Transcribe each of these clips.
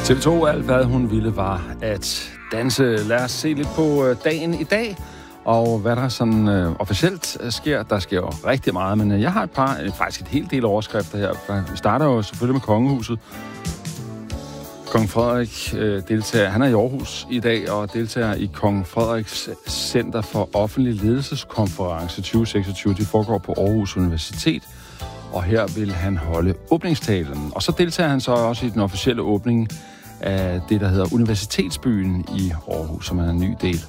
TV2, alt hvad hun ville, var at danse. Lad os se lidt på dagen i dag, og hvad der sådan officielt sker. Der sker jo rigtig meget, men jeg har faktisk et helt del overskrifter her. Vi starter jo selvfølgelig med kongehuset. Kong Frederik deltager, han er i Aarhus i dag, og deltager i Kong Frederiks Center for Offentlig Ledelseskonference 2026. Det foregår på Aarhus Universitet, og her vil han holde åbningstalen. Og så deltager han så også i den officielle åbning af det, der hedder Universitetsbyen i Aarhus, som er en ny del.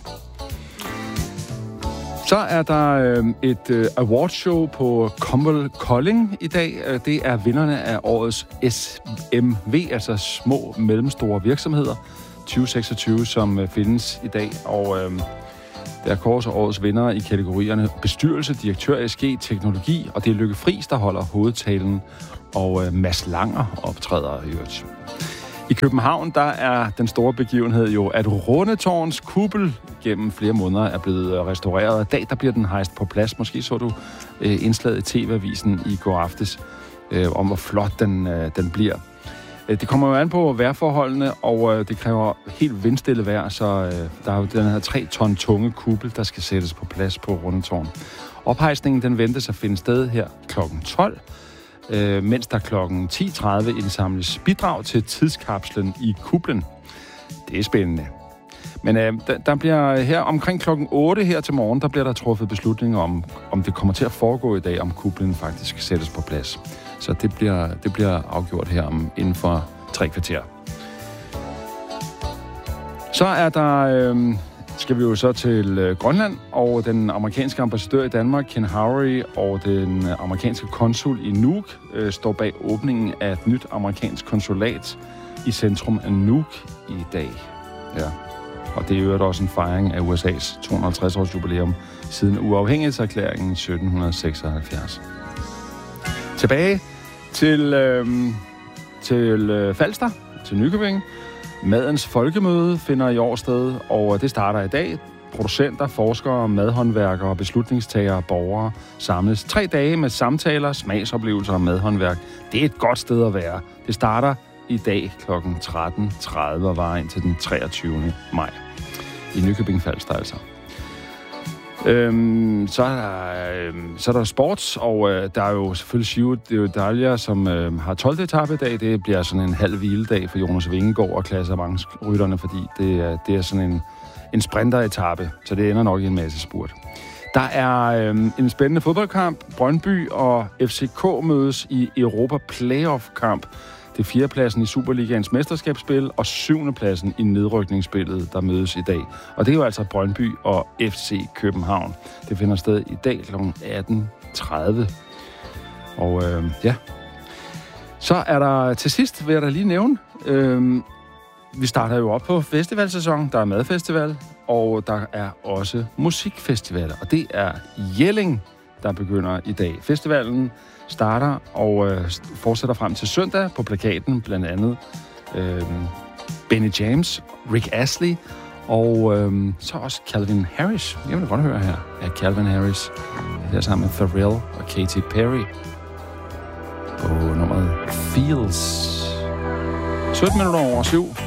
Så er der et awardshow på Comwell Kolding i dag. Det er vinderne af årets SMV, altså små mellemstore virksomheder 2026, som findes i dag. Og der kåres årets vindere i kategorierne bestyrelse, direktør, SG, teknologi, og det er Lykke Friis, der holder hovedtalen, og Mads Langer optræder i øvrigt. I København, der er den store begivenhed jo, at Rundetårns kuppel gennem flere måneder er blevet restaureret. I dag, der bliver den hejst på plads. Måske så du indslaget i TV-avisen i går aftes om, hvor flot den bliver. Det kommer jo an på vejrforholdene, og det kræver helt vindstille vejr, så der er jo den her 3 ton tunge kuppel, der skal sættes på plads på Rundetårn. Ophejsningen, den ventes at finde sted her kl. 12, mens der kl. 10.30 indsamles bidrag til tidskapslen i kuplen. Det er spændende. Men der bliver her omkring kl. 8 her til morgen, der bliver der truffet beslutninger om det kommer til at foregå i dag, om kuplen faktisk sættes på plads. Så det bliver afgjort her inden for 3 kvarter. Så er der... skal vi jo så til Grønland, og den amerikanske ambassadør i Danmark, Ken Howry, og den amerikanske konsul i Nuuk står bag åbningen af et nyt amerikansk konsulat i centrum af Nuuk i dag. Ja. Og det er jo også en fejring af USA's 250-års jubilæum siden uafhængighedserklæringen 1776. Tilbage til Falster, til Nykøbing. Madens Folkemøde finder i år sted, og det starter i dag. Producenter, forskere, madhåndværkere og beslutningstagere og borgere samles 3 dage med samtaler, smagsoplevelser og madhåndværk. Det er et godt sted at være. Det starter i dag kl. 13.30 og varer ind til den 23. maj i Nykøbing Falster altså. Så er der sports, og der er jo selvfølgelig Giro d'Italia, som har 12. etape i dag. Det bliver sådan en halv hviledag for Jonas Vingegaard og klassementsrytterne, fordi det er sådan en sprinteretape, så det ender nok i en masse spurt. Der er en spændende fodboldkamp. Brøndby og FCK mødes i Europa Playoff-kamp. Det er 4. pladsen i Superligaens mesterskabsspil og 7. pladsen i nedrykningsspillet, der mødes i dag. Og det er jo altså Brøndby og FC København. Det finder sted i dag kl. 18.30. Og ja. Så er der til sidst, vil jeg da lige nævne, vi starter jo op på festivalsæson. Der er madfestival, og der er også musikfestivaler. Og det er Jelling, der begynder i dag. Festivalen starter og fortsætter frem til søndag. På plakaten blandt andet Benny James, Rick Astley og så også Calvin Harris. Jeg vil godt høre her af Calvin Harris. Her sammen med Pharrell og Katy Perry på nummeret Feels. 17 minutter over 7.